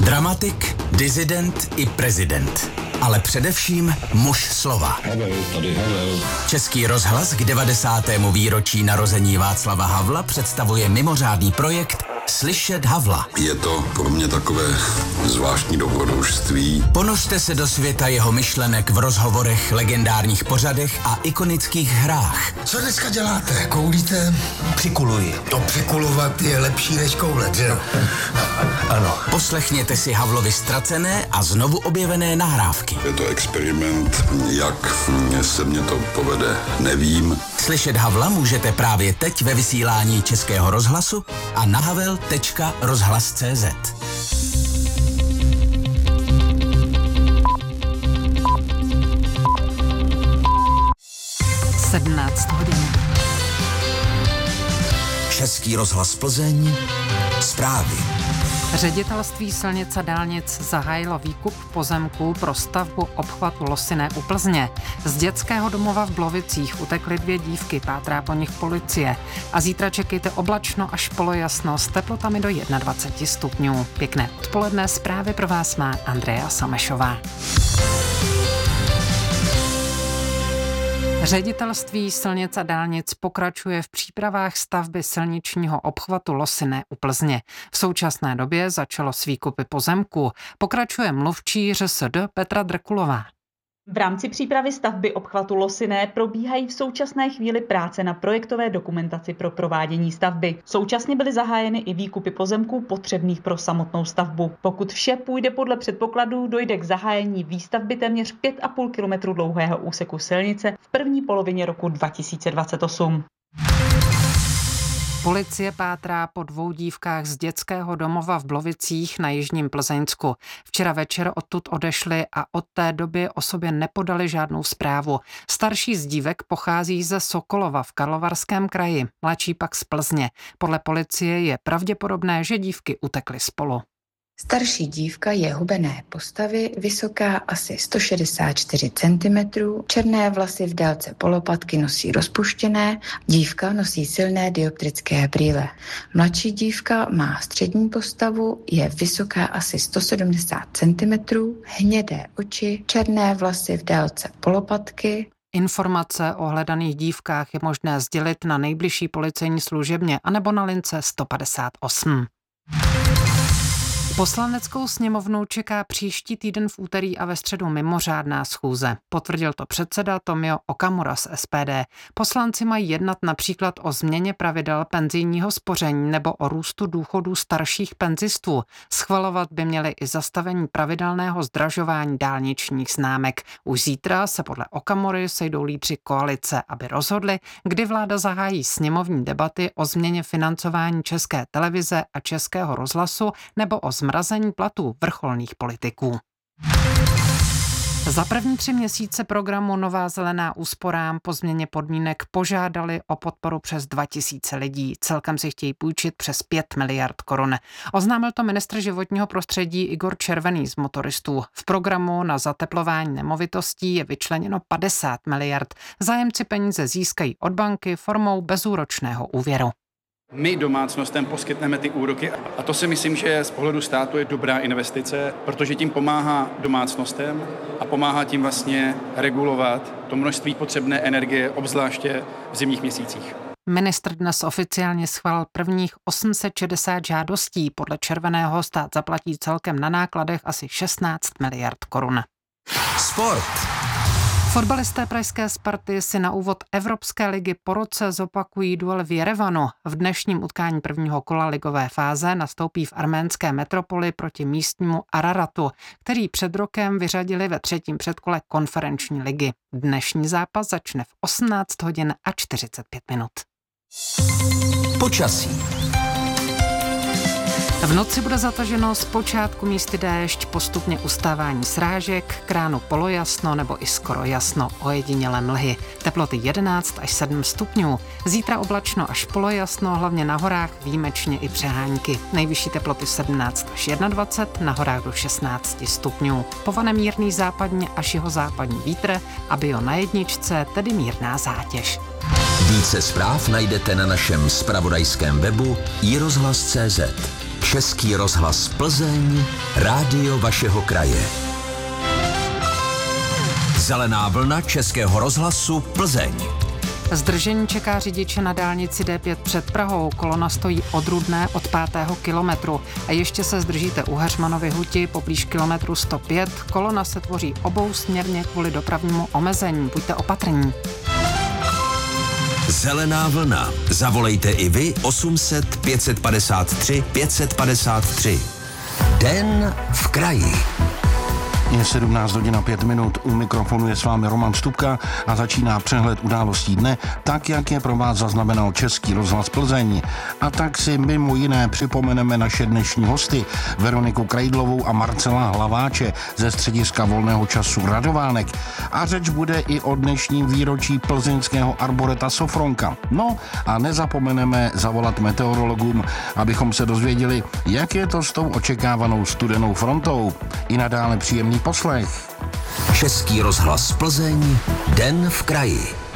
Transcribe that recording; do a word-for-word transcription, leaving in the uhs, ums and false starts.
Dramatik, disident i prezident. Ale především muž slova. Havel, tady Havel. Český rozhlas k devadesátému výročí narození Václava Havla představuje mimořádný projekt Slyšet Havla. Je to pro mě takové zvláštní dobrodružství. Ponořte se do světa jeho myšlenek v rozhovorech, legendárních pořadech a ikonických hrách. Co dneska děláte? Koulíte? Přikuluji. To přikulovat je lepší než koulet, že jo? Ano. Poslechněte si Havlovi ztracené a znovu objevené nahrávky. Je to experiment, jak se mně to povede, nevím. Slyšet Havla můžete právě teď ve vysílání Českého rozhlasu a na havel tečka rozhlas tečka cé zet. sedmnáct hodin. Český rozhlas Plzeň, zprávy. Ředitelství silnic a dálnic zahájilo výkup pozemků pro stavbu obchvatu Losiné u Plzně. Z dětského domova v Blovicích utekly dvě dívky, pátrá po nich policie. A zítra čekejte oblačno až polojasno s teplotami do dvacet jedna stupňů. Pěkné odpoledne, zprávy pro vás má Andrea Samešová. Ředitelství silnic a dálnic pokračuje v přípravách stavby silničního obchvatu Losiné u Plzně. V současné době začalo s výkupy pozemků. Pokračuje mluvčí ŘSD Petra Drkulová. V rámci přípravy stavby obchvatu Losiné probíhají v současné chvíli práce na projektové dokumentaci pro provádění stavby. Současně byly zahájeny i výkupy pozemků potřebných pro samotnou stavbu. Pokud vše půjde podle předpokladů, dojde k zahájení výstavby téměř pět a půl kilometru dlouhého úseku silnice v první polovině roku dva tisíce dvacet osm. Policie pátrá po dvou dívkách z dětského domova v Blovicích na jižním Plzeňsku. Včera večer odtud odešly a od té doby o sobě nepodali žádnou zprávu. Starší z dívek pochází ze Sokolova v Karlovarském kraji, mladší pak z Plzně. Podle policie je pravděpodobné, že dívky utekly spolu. Starší dívka je hubené postavy, vysoká asi sto šedesát čtyři centimetrů, černé vlasy v délce polopatky nosí rozpuštěné, dívka nosí silné dioptrické brýle. Mladší dívka má střední postavu, je vysoká asi sto sedmdesát centimetrů, hnědé oči, černé vlasy v délce polopatky. Informace o hledaných dívkách je možné sdělit na nejbližší policejní služebně anebo na lince sto padesát osm. Poslaneckou sněmovnu čeká příští týden v úterý a ve středu mimořádná schůze. Potvrdil to předseda Tomio Okamura z S P D. Poslanci mají jednat například o změně pravidel penzijního spoření nebo o růstu důchodů starších penzistů. Schvalovat by měli i zastavení pravidelného zdražování dálničních známek. Už zítra se podle Okamury sejdou lídři koalice, aby rozhodli, kdy vláda zahájí sněmovní debaty o změně financování České televize a Českého rozhlasu nebo o zmrazení platů vrcholných politiků. Za první tři měsíce programu Nová zelená úsporám po změně podmínek požádali o podporu přes dva tisíce lidí. Celkem si chtějí půjčit přes pět miliard korun. Oznámil to ministr životního prostředí Igor Červený z Motoristů. V programu na zateplování nemovitostí je vyčleněno padesát miliard. Zájemci peníze získají od banky formou bezúročného úvěru. My domácnostem poskytneme ty úroky a to si myslím, že z pohledu státu je dobrá investice, protože tím pomáhá domácnostem a pomáhá tím vlastně regulovat to množství potřebné energie, obzvláště v zimních měsících. Ministr dnes oficiálně schválil prvních osm set šedesát žádostí. Podle Červeného stát zaplatí celkem na nákladech asi šestnáct miliard korun. Sport. Fotbalisté pražské Sparty si na úvod Evropské ligy po roce zopakují duel v Jerevanu. V dnešním utkání prvního kola ligové fáze nastoupí v arménské metropoli proti místnímu Araratu, který před rokem vyřadili ve třetím předkole konferenční ligy. Dnešní zápas začne v osmnáct hodin a čtyřicet pět minut. Počasí. V noci bude zataženo, zpočátku místy déšť, postupně ustávání srážek, k ránu polojasno nebo i skoro jasno, ojedinělé mlhy. Teploty jedenáct až sedm stupňů. Zítra oblačno až polojasno, hlavně na horách výjimečně i přehánky. Nejvyšší teploty sedmnáct až dvacet jedna, na horách do šestnáct stupňů. Povane mírný západně až jihozápadní vítr a bio na jedničce, tedy mírná zátěž. Více zpráv najdete na našem zpravodajském webu i rozhlas tečka cé zet. Český rozhlas Plzeň, rádio vašeho kraje. Zelená vlna Českého rozhlasu Plzeň. Zdržení čeká řidiče na dálnici D pět před Prahou. Kolona stojí od Rudné od pátého kilometru. A ještě se zdržíte u Heřmanovy Huti poblíž kilometru sto pět. Kolona se tvoří obousměrně kvůli dopravnímu omezení. Buďte opatrní. Zelená vlna. Zavolejte i vy osm set pět padesát tři pět padesát tři. Den v kraji. Je sedmnáct hodin a pět minut, u mikrofonu je s vámi Roman Stupka a začíná přehled událostí dne, tak jak je pro vás zaznamenal Český rozhlas Plzeň. A tak si mimo jiné připomeneme naše dnešní hosty, Veroniku Kreidlovou a Marcela Hlaváče ze střediska volného času Radovánek. A řeč bude i o dnešním výročí plzeňského arboreta Sofronka. No a nezapomeneme zavolat meteorologům, abychom se dozvěděli, jak je to s tou očekávanou studenou frontou. I nadále příjemný poslech. Český rozhlas Plzeň, den v kraji.